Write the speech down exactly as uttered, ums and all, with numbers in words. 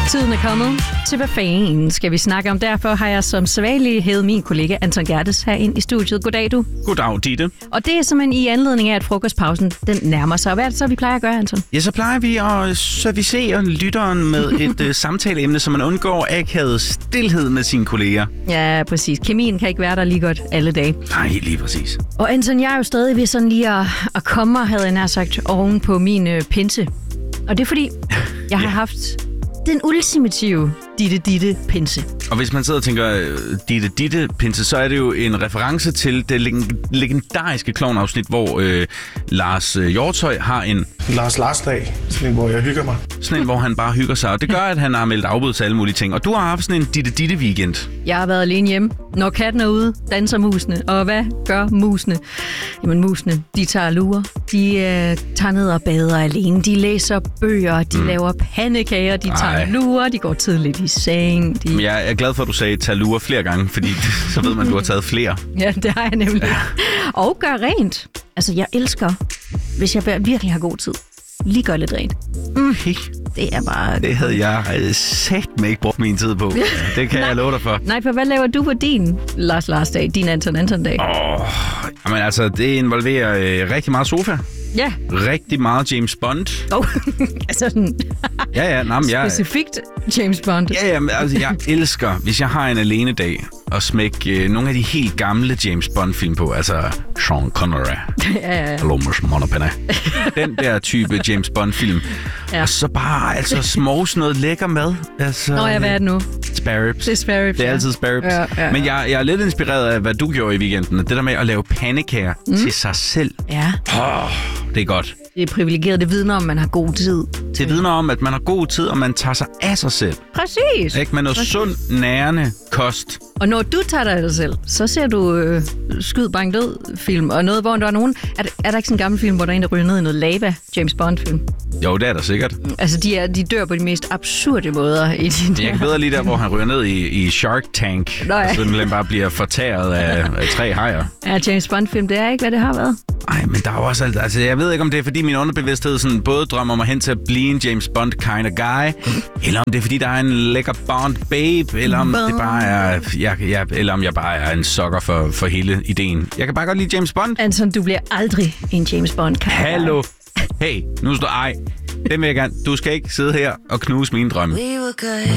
Tiden er kommet til, hvad fanden skal vi snakke om. Derfor har jeg som sædvanlig hævet min kollega Anton Gerdes her ind i studiet. Goddag, du. Goddag, Ditte. Og det er simpelthen i anledning af, at frokostpausen den nærmer sig. Hvad er det så, vi plejer at gøre, Anton? Ja, så plejer vi at servicere lytteren med et uh, samtaleemne, så man undgår akavet stilhed med sine kolleger. Ja, præcis. Kemien kan ikke være der lige godt alle dage. Nej, lige præcis. Og Anton, jeg er jo stadig ved sådan lige at, at komme, havde jeg nær sagt, oven på min øh, pinse. Og det er fordi, jeg har Ja. haft den ultimative ditte-ditte pinse. Og hvis man sidder og tænker øh, Ditte Ditte pinse, så er det jo en reference til det leg- legendariske klovnafsnit, hvor øh, Lars øh, Hjortøj har en Lars Lars-dag, sådan en, hvor jeg hygger mig. sådan en, hvor han bare hygger sig. Og det gør, at han har meldt afbud til alle mulige ting. Og du har haft sådan en Ditte Ditte weekend. Jeg har været alene hjemme. Når katten er ude, danser musene. Og hvad gør musene? Jamen musene, de tager lurer. De øh, tager ned og bader alene. De læser bøger. De mm. laver pandekager. De tager Ej. lurer. De går tidligt i seng. De... Men jeg er glad for, at du sagde tag lurer flere gange, fordi så ved man, at du har taget flere. Ja, det har jeg nemlig. Ja. Og gør rent. Altså, jeg elsker, hvis jeg virkelig har god tid. Lige gør lidt rent. Mm. Hey, Det er bare... det havde jeg øh, sagt mig ikke brugt min tid på. Det kan jeg love dig for. Nej, for hvad laver du på din Lars Lars-dag? Din Anton Anton-dag? Åh, jamen altså, det involverer øh, rigtig meget sofa. Ja. Rigtig meget James Bond. Oh, altså sådan Ja, ja, nej, men jeg... specifikt James Bond. Ja, ja, men altså, jeg elsker, hvis jeg har en alene dag, at smække øh, nogle af de helt gamle James Bond-film på. Altså, Sean Connery. ja, ja, ja. Hello, Mister Monopene. Den der type James Bond-film. Ja. Og så bare, altså, smås noget lækker mad. Altså, Nå ja, hvad er det nu? spare ribs. Det er spare ribs, Det er ja. altid spare ribs. Ja, ja. Men jeg, jeg er lidt inspireret af, hvad du gjorde i weekenden. Det der med at lave pandekager mm. til sig selv. Ja, Oh, det er godt. det er privilegeret. Det vidner om, man har god tid. Det vidner om, at man har god tid, og man tager sig af sig selv. Præcis. Ikke? Med noget sund, nærende kost. Og når du tager dig af dig selv, så ser du øh, Skyd, bang, død film. Og noget, hvor der er nogen... Er, der- er der ikke sådan en gammel film, hvor der er en, der ryger ned i noget lava? James Bond-film. Jo, det er der sikkert. Altså, de, er, de dør på de mest absurde måder i de der... Jeg kan bedre lige der, hvor han ryger ned i, i Shark Tank. Nå ja. Og simpelthen bare bliver fortæret af, af tre hajer. Ja, James Bond-film, det er ikke, hvad det har været. Ej, men der er jo også alt... Altså, jeg ved ikke, om det er, fordi min underbevidsthed sådan, både drømmer mig hen til at blive en James Bond kind of guy, eller om det er, fordi der er en lækker Bond babe, eller om det bare er... Jeg, jeg, eller om jeg bare er en sukker for, for hele ideen. Jeg kan bare godt lide James Bond. Anton, du bliver aldrig en James Bond. Hallo. Hey, nu står ej. Det vil jeg gerne. Du skal ikke sidde her og knuse mine drømme. We were good.